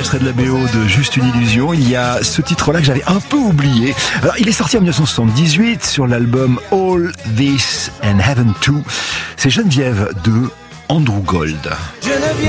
extrait de la BO de Juste une illusion. Il y a ce titre-là que j'avais un peu oublié. Alors, il est sorti en 1978 sur l'album All This and Heaven 2. C'est Geneviève de Andrew Gold.